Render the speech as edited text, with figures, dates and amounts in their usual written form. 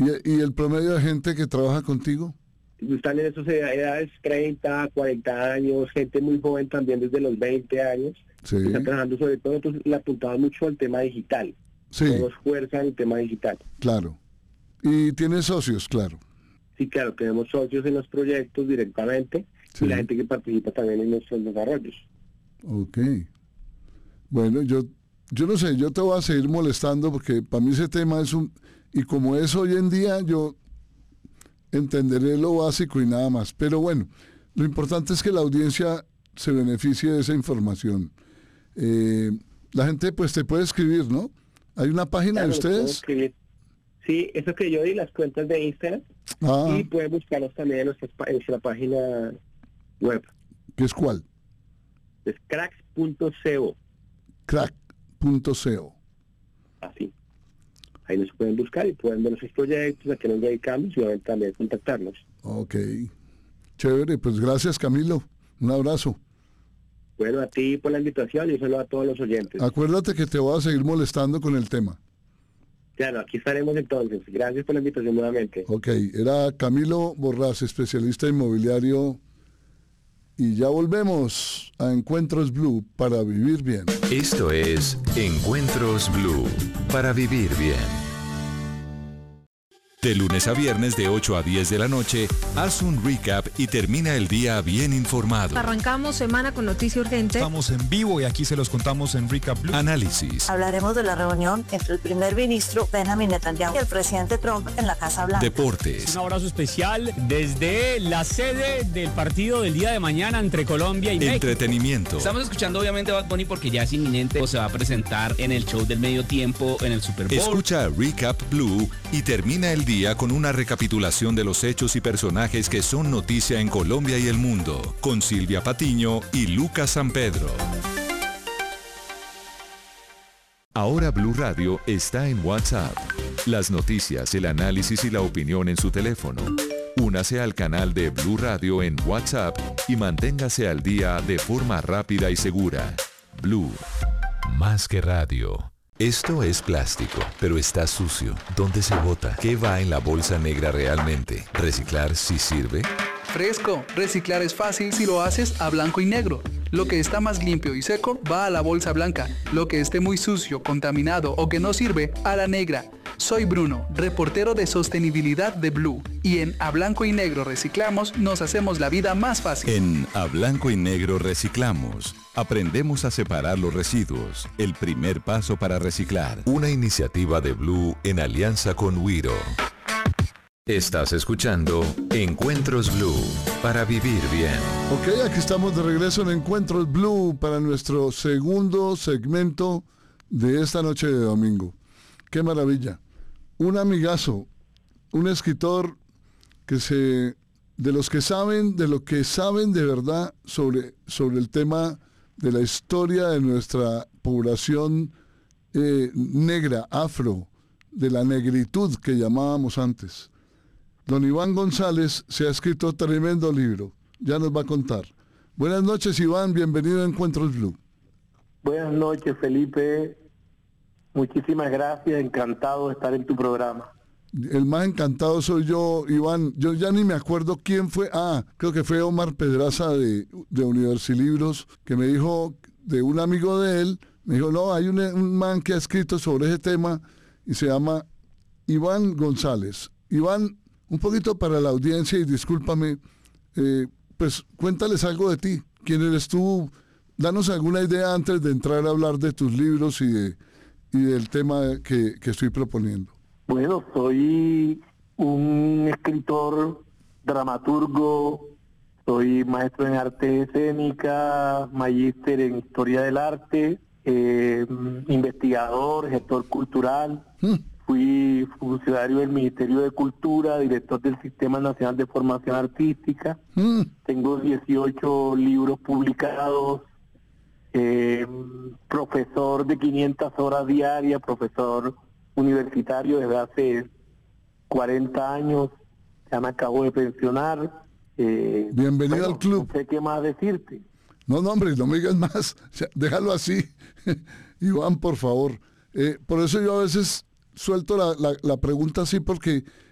¿Y el promedio de gente que trabaja contigo? Están en esas edades, 30, 40 años, gente muy joven también desde los 20 años. Sí. Están trabajando sobre todo, entonces le apuntaban mucho al tema digital. Sí. Todos fuerza en el tema digital. Claro. ¿Y tienes socios? Claro. Sí, claro, tenemos socios en los proyectos directamente, Sí. y la gente que participa también en nuestros desarrollos. Ok. Bueno, yo no sé, yo te voy a seguir molestando porque para mí ese tema es un... Y como es hoy en día, yo entenderé lo básico y nada más. Pero bueno, lo importante es que la audiencia se beneficie de esa información. La gente pues te puede escribir, ¿no? ¿Hay una página Claro, de los puedo ustedes? escribir. Sí, eso que yo di, las cuentas de Instagram, Ah, y pueden buscarlos también en nuestra página web. ¿qué es cuál? Es cracks.co, Crack.co. así. Ahí nos pueden buscar y pueden ver nuestros proyectos, a qué nos dedicamos y obviamente también contactarnos. Ok. Chévere, pues gracias Camilo. Un abrazo. Bueno, a ti por la invitación y un saludo a todos los oyentes. Acuérdate que te voy a seguir molestando con el tema. Claro, aquí estaremos entonces. Gracias por la invitación nuevamente. Ok, era Camilo Borrás, especialista inmobiliario. Y ya volvemos a Encuentros Blue para vivir bien. Esto es Encuentros Blue, para vivir bien. De lunes a viernes de 8 a 10 de la noche, haz un recap y termina el día bien informado. Arrancamos semana con noticia urgente. Estamos en vivo y aquí se los contamos en Recap Blue. Análisis. Hablaremos de la reunión entre el primer ministro Benjamin Netanyahu y el presidente Trump en la Casa Blanca. Deportes. Un abrazo especial desde la sede del partido del día de mañana entre Colombia y México. Entretenimiento. Estamos escuchando obviamente a Bad Bunny porque ya es inminente, o se va a presentar en el show del medio tiempo en el Super Bowl. Escucha Recap Blue y termina el día con una recapitulación de los hechos y personajes que son noticia en Colombia y el mundo, con Silvia Patiño y Lucas San Pedro. Ahora Blue Radio está en WhatsApp. Las noticias, el análisis y la opinión en su teléfono. Únase al canal de Blue Radio en WhatsApp y manténgase al día de forma rápida y segura. Blue, más que radio. Esto es plástico, pero está sucio. ¿Dónde se bota? ¿Qué va en la bolsa negra realmente? ¿Reciclar sí sirve? Fresco, reciclar es fácil si lo haces a blanco y negro. Lo que está más limpio y seco va a la bolsa blanca. Lo que esté muy sucio, contaminado o que no sirve, a la negra. Soy Bruno, reportero de sostenibilidad de Blue. Y en A Blanco y Negro Reciclamos nos hacemos la vida más fácil. En A Blanco y Negro Reciclamos, aprendemos a separar los residuos. El primer paso para reciclar. Una iniciativa de Blue en alianza con Wiro. Estás escuchando Encuentros Blue, para vivir bien. Ok, aquí estamos de regreso en Encuentros Blue para nuestro segundo segmento de esta noche de domingo. ¡Qué maravilla! Un amigazo, un escritor de los que saben, de lo que saben de verdad sobre el tema de la historia de nuestra población negra, afro, de la negritud que llamábamos antes. Don Iván González se ha escrito tremendo libro, ya nos va a contar. Buenas noches, Iván, bienvenido a Encuentros Blue. Buenas noches, Felipe. Muchísimas gracias, encantado de estar en tu programa. El más encantado soy yo, Iván. Yo ya ni me acuerdo quién fue. Creo que fue Omar Pedraza de Universilibros, que me dijo, de un amigo de él, me dijo, no, hay un man que ha escrito sobre ese tema y se llama Iván González. Iván, un poquito para la audiencia y discúlpame, pues cuéntales algo de ti. ¿Quién eres tú? Danos alguna idea antes de entrar a hablar de tus libros y del tema que estoy proponiendo. Bueno, soy un escritor, dramaturgo, soy maestro en arte escénica, magíster en historia del arte, investigador, gestor cultural. Fui funcionario del Ministerio de Cultura, director del Sistema Nacional de Formación Artística. Tengo 18 libros publicados. Profesor de 500 horas diarias, profesor universitario desde hace 40 años, ya me acabo de pensionar. Bienvenido al club. No sé qué más decirte. No, hombre, no me digas más, déjalo así. Iván, por favor. Por eso yo a veces suelto la pregunta así, porque